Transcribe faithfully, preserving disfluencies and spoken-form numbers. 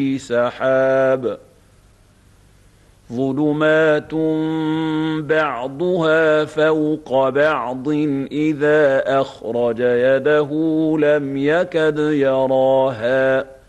سحاب ظلمات بعضها فوق بعض إذا أخرج يده لم يكد يراها